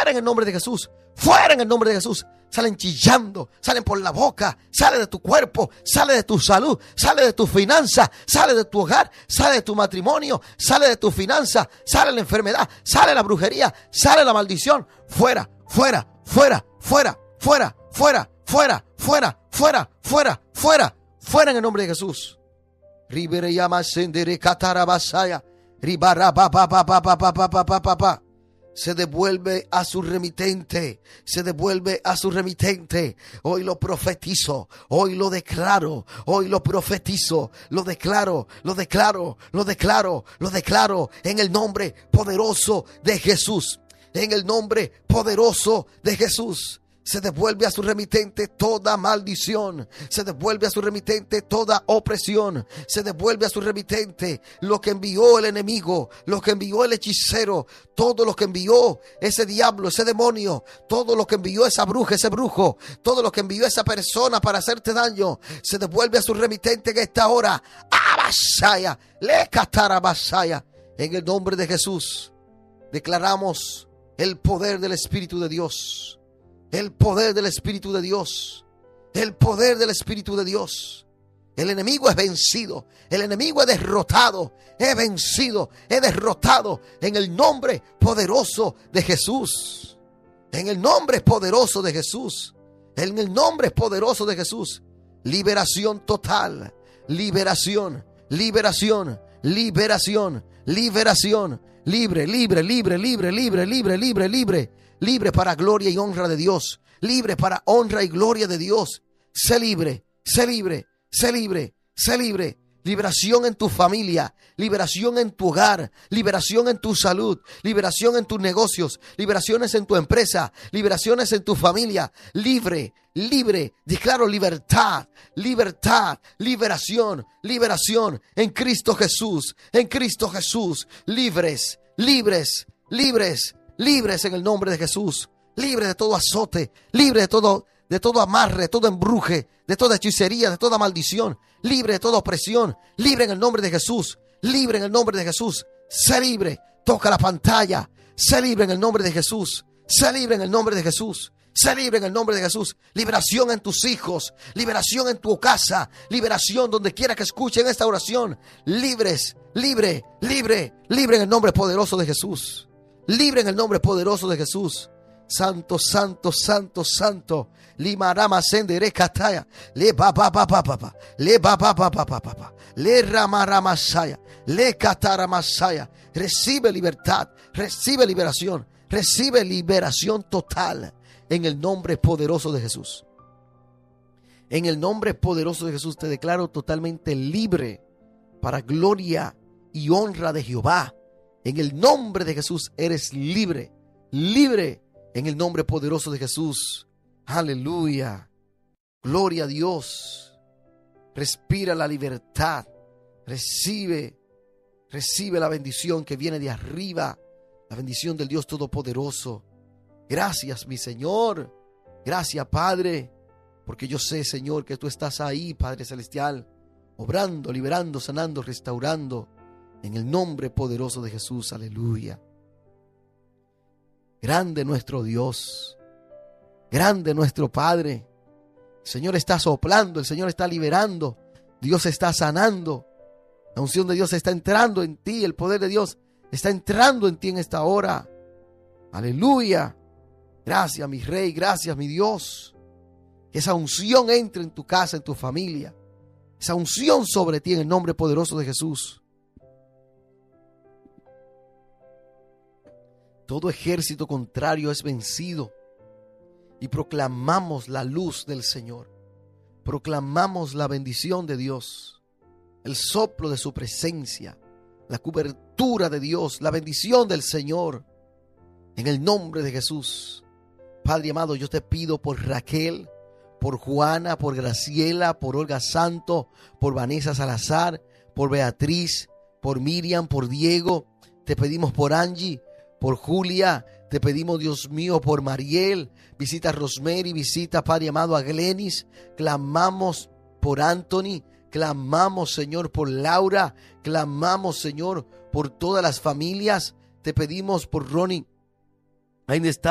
fuera en el nombre de Jesús, fuera en el nombre de Jesús. Salen chillando, salen por la boca, sale de tu cuerpo, sale de tu salud, sale de tu finanza, sale de tu hogar, sale de tu matrimonio, sale de tu finanza, sale la enfermedad, sale la brujería, sale la maldición. Fuera, fuera, fuera, fuera, fuera, fuera, fuera, fuera, fuera, fuera, fuera, fuera en el nombre de Jesús. Ribere llama sendere catarabasaya, ribara pa pa pa pa pa pa pa pa pa pa. Se devuelve a su remitente, se devuelve a su remitente. Hoy lo profetizo, hoy lo declaro, hoy lo profetizo, lo declaro, lo declaro, lo declaro, lo declaro en el nombre poderoso de Jesús, en el nombre poderoso de Jesús. Se devuelve a su remitente toda maldición. Se devuelve a su remitente toda opresión. Se devuelve a su remitente lo que envió el enemigo, lo que envió el hechicero, todo lo que envió ese diablo, ese demonio, todo lo que envió esa bruja, ese brujo, todo lo que envió esa persona para hacerte daño. Se devuelve a su remitente en esta hora. Abasaya, le catarabasaya. En el nombre de Jesús declaramos el poder del Espíritu de Dios. El poder del Espíritu de Dios. El poder del Espíritu de Dios. El enemigo es vencido. El enemigo es derrotado. He vencido, he derrotado en el nombre poderoso de Jesús. En el nombre poderoso de Jesús. En el nombre poderoso de Jesús. Liberación total. Liberación, liberación, liberación, liberación. Libre, libre, libre, libre, libre, libre, libre, libre. Libre para gloria y honra de Dios. Libre para honra y gloria de Dios. Sé libre, sé libre, sé libre, sé libre. Liberación en tu familia, liberación en tu hogar, liberación en tu salud, liberación en tus negocios, liberaciones en tu empresa, liberaciones en tu familia. Libre, libre, declaro libertad, libertad, liberación, liberación en Cristo Jesús, en Cristo Jesús. Libres, libres, libres. Libres en el nombre de Jesús, libre de todo azote, libre de todo amarre, de todo embruje, de toda hechicería, de toda maldición, libre de toda opresión, libre en el nombre de Jesús, libre en el nombre de Jesús. Sé libre, toca la pantalla, sé libre en el nombre de Jesús, sé libre en el nombre de Jesús, sé libre en el nombre de Jesús. Liberación en tus hijos, liberación en tu casa, liberación donde quiera que escuchen esta oración. Libres, libre, libre, libre en el nombre poderoso de Jesús. Libre en el nombre poderoso de Jesús. Santo, santo, santo, santo. Limarama sendere kataya. Le ba ba ba ba ba ba. Le ba ba ba ba ba ba ba. Le ramaramasaya. Le kataramasaya. Recibe libertad. Recibe liberación. Recibe liberación total. En el nombre poderoso de Jesús. En el nombre poderoso de Jesús te declaro totalmente libre para gloria y honra de Jehová. En el nombre de Jesús eres libre, libre en el nombre poderoso de Jesús. Aleluya. Gloria a Dios. Respira la libertad. Recibe la bendición que viene de arriba. La bendición del Dios Todopoderoso. Gracias, mi Señor. Gracias, Padre. Porque yo sé, Señor, que tú estás ahí, Padre Celestial, obrando, liberando, sanando, restaurando. En el nombre poderoso de Jesús, aleluya. Grande nuestro Dios, grande nuestro Padre. El Señor está soplando, el Señor está liberando, Dios está sanando. La unción de Dios está entrando en ti, el poder de Dios está entrando en ti en esta hora. Aleluya. Gracias, mi Rey, gracias, mi Dios. Que esa unción entre en tu casa, en tu familia. Esa unción sobre ti en el nombre poderoso de Jesús. Todo ejército contrario es vencido y proclamamos la luz del Señor. Proclamamos la bendición de Dios, el soplo de su presencia, la cobertura de Dios, la bendición del Señor. En el nombre de Jesús. Padre amado, yo te pido por Raquel, por Juana, por Graciela, por Olga Santo, por Vanessa Salazar, por Beatriz, por Miriam, por Diego. Te pedimos por Angie, por Julia, te pedimos, Dios mío, por Mariel. Visita a Rosemary, visita, Padre amado, a Glenis. Clamamos por Anthony, clamamos, Señor, por Laura. Clamamos, Señor, por todas las familias. Te pedimos por Ronnie. Ahí está.